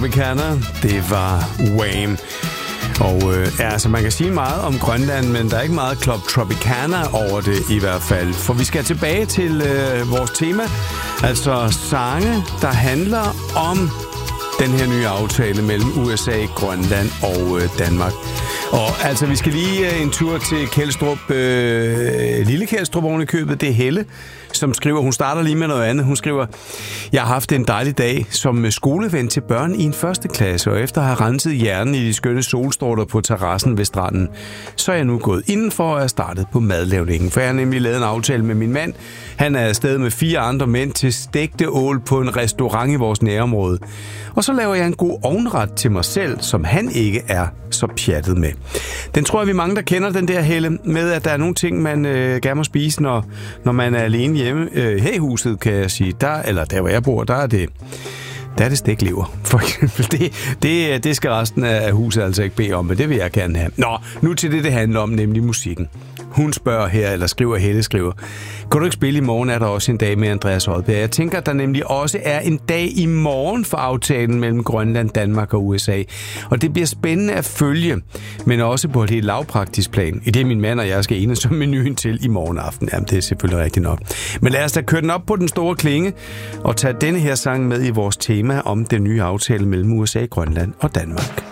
Tropicana, det var Wham. Og altså man kan sige meget om Grønland, men der er ikke meget Club Tropicana over det i hvert fald. For vi skal tilbage til vores tema, altså sange, der handler om den her nye aftale mellem USA, Grønland og Danmark. Og altså, vi skal lige en tur til Kjeldstrup, Lille Kjeldstrup oven i købet. Det er Helle, som skriver, hun starter lige med noget andet. Hun skriver, jeg har haft en dejlig dag som skoleven til børn i en første klasse, og efter at have renset hjernen i de skønne solstråler på terrassen ved stranden, så er jeg nu gået indenfor og er startet på madlavningen. For jeg har nemlig lavet en aftale med min mand. Han er afsted med 4 andre mænd til stegte ål på en restaurant i vores nærområde. Og så laver jeg en god ovnret til mig selv, som han ikke er så pjattet med. Den tror jeg, vi mange, der kender den der, Helle, med at der er nogle ting, man gerne må spise, når man er alene hjemme. Her i huset, kan jeg sige, eller der hvor jeg bor, der er det steglever, for eksempel. Det skal resten af huset altså ikke bede om, men det vil jeg gerne have. Nå, nu til det handler om, nemlig musikken. Hun spørger her, eller skriver, Helle skriver, kan du ikke spille i morgen, er der også en dag med Andreas Odbjerg? Jeg tænker, at der nemlig også er en dag i morgen for aftalen mellem Grønland, Danmark og USA. Og det bliver spændende at følge, men også på et helt lavpraktisk plan. I det min mand og jeg skal enes om menuen til i morgen aften. Jamen, det er selvfølgelig rigtigt nok. Men lad os da køre den op på den store klinge og tage denne her sang med i vores tema om den nye aftale mellem USA, Grønland og Danmark.